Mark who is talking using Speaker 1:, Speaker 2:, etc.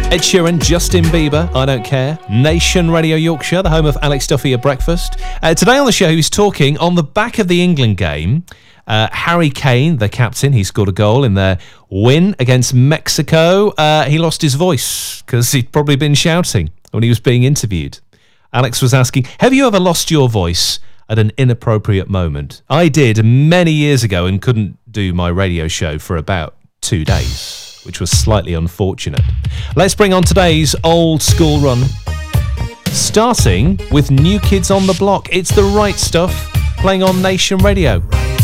Speaker 1: Ed Sheeran, Justin Bieber, I Don't Care. Nation Radio Yorkshire, the home of Alex Duffy at breakfast. Today on the show, he's talking on the back of the England game. Harry Kane, the captain, he scored a goal in their win against Mexico. He lost his voice because he'd probably been shouting when he was being interviewed. Alex was asking, have you ever lost your voice at an inappropriate moment? I did many years ago and couldn't do my radio show for about 2 days, which was slightly unfortunate. Let's bring on today's old school run, starting with New Kids on the Block. It's the right stuff, playing on Nation Radio.